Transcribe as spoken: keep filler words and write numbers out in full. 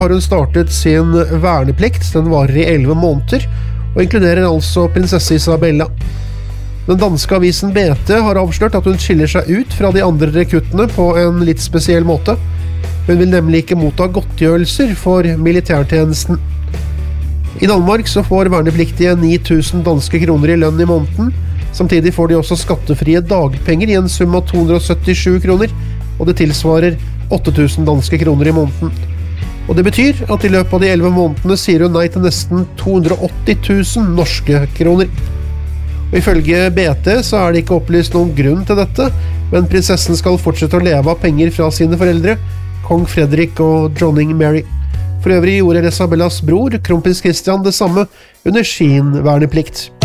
har hun startet sin verneplikt. Den varer i elleve måneder, og inkluderer altså prinsesse Isabella. Den danske avisen B T har avslørt at hun skiller seg ut fra de andre rekruttene på en litt spesiell måte. Hun vil nemlig ikke motta godtgjørelser for militærtjenesten. I Danmark så får vernepliktige ni tusen danske kroner i lønn i måneden. Samtidig får de også skattefrie dagpenger i en sum av to hundre syttisju kroner, og det tilsvarer åtte tusen danske kroner i måneden. Og det betyr at i løpet av de elleve månedene sier hun nei til nesten to hundre åtti tusen norske kroner. Og ifølge B T så er det ikke opplyst noen grunn til dette, men prinsessen skal fortsette å leve av penger fra sine foreldre, kong Frederik og dronning Mary. For øvrig gjorde Isabellas bror, kronprins Christian, det samme under sin verneplikt.